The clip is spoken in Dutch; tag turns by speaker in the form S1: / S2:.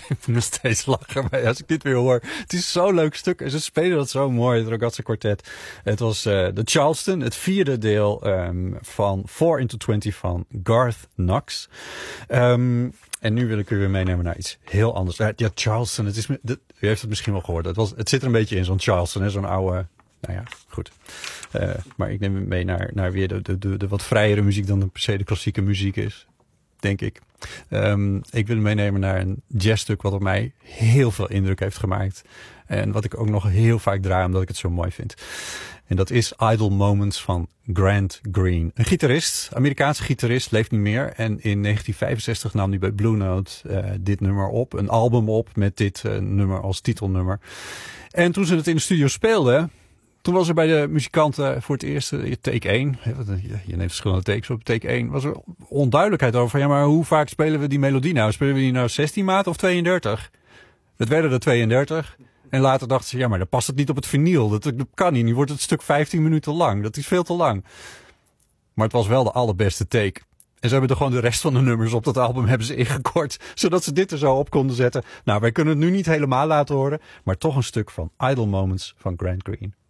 S1: moet nog steeds lachen maar als ik dit weer hoor. Het is zo'n leuk stuk en ze spelen dat zo mooi, het Ragazza Quartet. Het was de Charleston, het vierde deel van 4 into 20 van Garth Knox. En nu wil ik u weer meenemen naar iets heel anders. Ja, Charleston, u heeft het misschien wel gehoord. Het zit er een beetje in, zo'n Charleston, hè, zo'n oude... Nou ja, goed. Maar ik neem hem mee naar weer de wat vrijere muziek dan per se de klassieke muziek is. Denk ik. Ik wil hem meenemen naar een jazzstuk wat op mij heel veel indruk heeft gemaakt. En wat ik ook nog heel vaak draai omdat ik het zo mooi vind. En dat is Idle Moments van Grant Green. Een gitarist, Amerikaanse gitarist, leeft niet meer. En in 1965 nam hij bij Blue Note dit nummer op. Een album op met dit nummer als titelnummer. En toen ze het in de studio speelden... Toen was er bij de muzikanten voor het eerst, take 1, je neemt verschillende takes op, take 1, was er onduidelijkheid over. Ja, maar hoe vaak spelen we die melodie nou? Spelen we die nou 16 maat of 32? Het werden er 32. En later dachten ze, ja, maar dan past het niet op het vinyl. Dat kan niet. Nu wordt het stuk 15 minuten lang. Dat is veel te lang. Maar het was wel de allerbeste take. En ze hebben er gewoon de rest van de nummers op dat album hebben ze ingekort. Zodat ze dit er zo op konden zetten. Nou, wij kunnen het nu niet helemaal laten horen. Maar toch een stuk van Idle Moments van Grant Green.